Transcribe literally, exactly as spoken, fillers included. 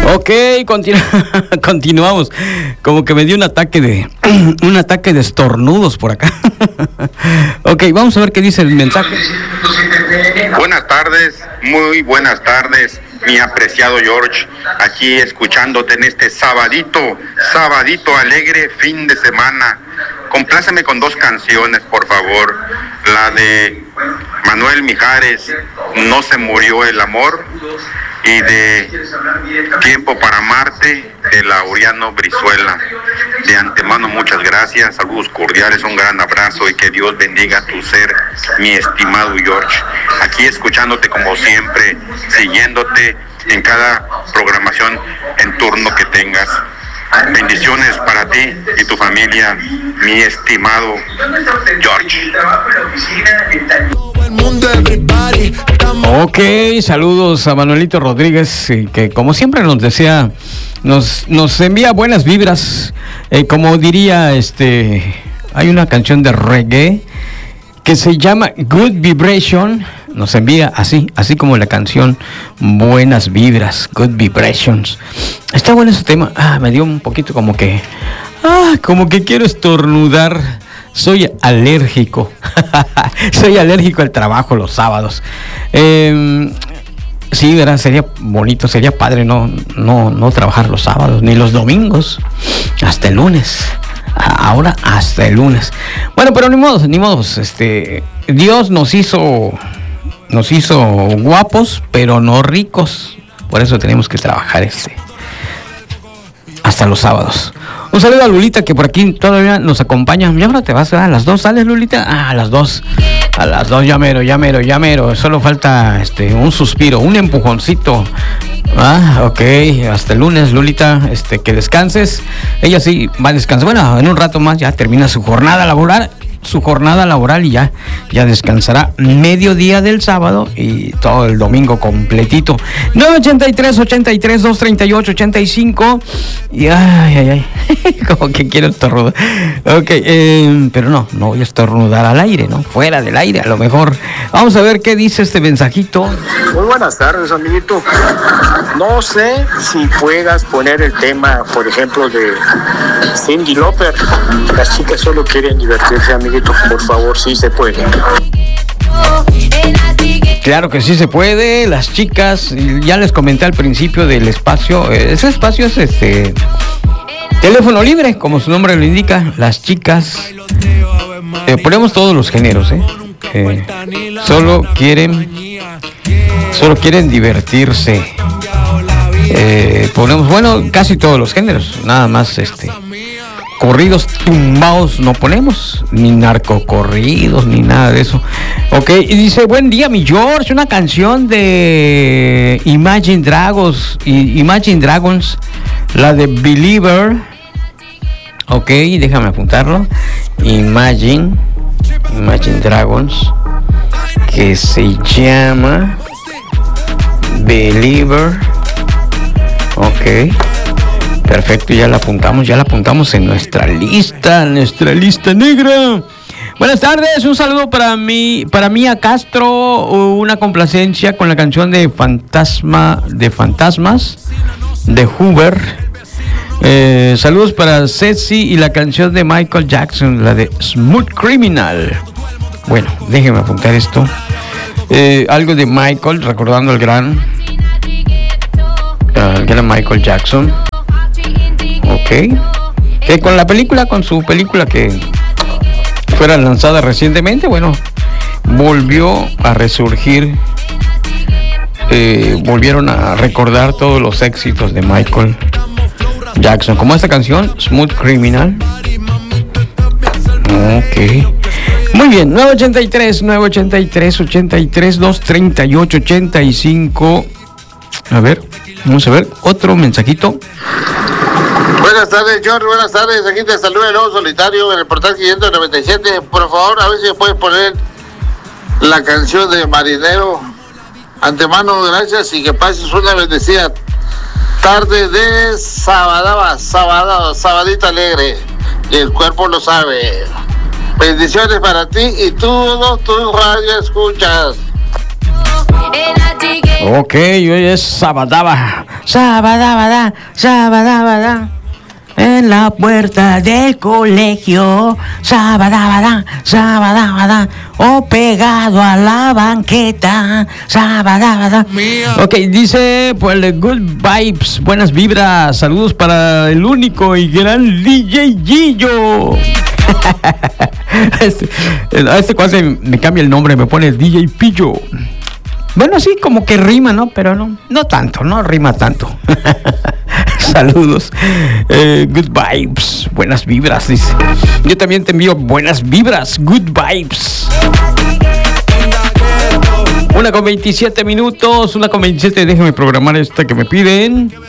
Ok, continu- continuamos. Como que me dio un ataque de un ataque de estornudos por acá. Ok, vamos a ver qué dice el mensaje. Buenas tardes, muy buenas tardes, mi apreciado George. Aquí escuchándote en este sabadito, sabadito alegre fin de semana. Compláceme con dos canciones, por favor. La de Manuel Mijares, No se murió el amor, y de Tiempo para amarte, de Laureano Brizuela. De antemano, muchas gracias, saludos cordiales, un gran abrazo y que Dios bendiga tu ser, mi estimado George. Aquí escuchándote como siempre, siguiéndote en cada programación en turno que tengas. Bendiciones para ti y tu familia, mi estimado George. Ok, saludos a Manuelito Rodríguez, que como siempre nos decía, nos, nos envía buenas vibras. Eh, como diría, este, hay una canción de reggae que se llama Good Vibration. Nos envía así, así como la canción Buenas Vibras, Good Vibrations. Está bueno ese tema. Ah, me dio un poquito como que, ah, como que quiero estornudar. Soy alérgico. Soy alérgico al trabajo los sábados. Eh, sí, ¿verdad? Sería bonito, sería padre no, no, no trabajar los sábados, ni los domingos, hasta el lunes. Ahora hasta el lunes. Bueno, pero ni modo, ni modo. Este, Dios nos hizo, nos hizo guapos, pero no ricos. Por eso tenemos que trabajar este hasta los sábados. Un saludo a Lulita, que por aquí todavía nos acompaña. Ya ahora te vas, ¿verdad? ¿A las dos sales, Lulita? Ah, a las dos. A las dos, ya mero, ya mero, ya mero. Solo falta este, un suspiro, un empujoncito. Ah, ok. Hasta el lunes, Lulita. Este, que descanses. Ella sí va a descansar. Bueno, en un rato más ya termina su jornada laboral. Su jornada laboral y ya, ya descansará mediodía del sábado y todo el domingo completito. nueve ochenta y tres, ochenta y tres, doscientos treinta y ocho, ochenta y cinco. Y ay, ay, ay. Como que quiero estornudar. Ok, eh, pero no, no voy a estornudar al aire, ¿no? Fuera del aire, a lo mejor. Vamos a ver qué dice este mensajito. Muy buenas tardes, amiguito. No sé si puedas poner el tema, por ejemplo, de Cyndi Lauper. Las chicas solo quieren divertirse, amiguito. Por favor, sí se puede. Claro que sí se puede. Las chicas, ya les comenté al principio del espacio. Ese espacio es este teléfono libre, como su nombre lo indica. Las chicas, eh, ponemos todos los géneros, ¿eh? Eh, solo quieren, solo quieren divertirse. Eh, ponemos, bueno, casi todos los géneros, nada más este. Corridos tumbados no ponemos, ni narcocorridos, ni nada de eso. Ok, y dice, buen día, mi George, una canción de Imagine Dragons, Imagine Dragons, la de Believer. Ok, déjame apuntarlo. Imagine, Imagine Dragons, que se llama Believer. Ok. Perfecto, ya la apuntamos, ya la apuntamos en nuestra lista, nuestra lista negra. Buenas tardes, un saludo para mí, para Mía Castro, una complacencia con la canción de Fantasma, de Fantasmas, de Hoover. Eh, saludos para Ceci y la canción de Michael Jackson, la de Smooth Criminal. Bueno, déjenme apuntar esto. Eh, algo de Michael, recordando al gran, uh, el gran Michael Jackson. Ok, que con la película, con su película que fuera lanzada recientemente, bueno, volvió a resurgir, eh, volvieron a recordar todos los éxitos de Michael Jackson, como esta canción, Smooth Criminal. Ok, muy bien, nueve ochenta y tres, nueve ochenta y tres, ochenta y tres, doscientos treinta y ocho, ochenta y cinco. A ver, vamos a ver, otro mensajito. Buenas tardes, George, buenas tardes. Aquí te saluda el Lobo Solitario en el portal quinientos noventa y siete. Por favor, a ver si me puedes poner la canción de Marinero. Antemano, gracias y que pases una bendecida tarde de sabadaba, sabadaba, sabadita alegre. Y el cuerpo lo sabe. Bendiciones para ti y todos tus radio escuchas. Ok, hoy es sabadaba, sabadabada, sabadabada. En la puerta del colegio, sabadabada, sabadabada, o pegado a la banqueta, sabadabada. Ok, dice, pues, good vibes, buenas vibras, saludos para el único y gran D J Gillo. este, este cuate me cambia el nombre, me pone D J Pillo. Bueno, sí, como que rima, ¿no? Pero no, no tanto, no rima tanto. Saludos. Eh, good vibes. Buenas vibras, dice. Yo también te envío buenas vibras. Good vibes. Una con veintisiete minutos. Una con veintisiete. Déjame programar esta que me piden.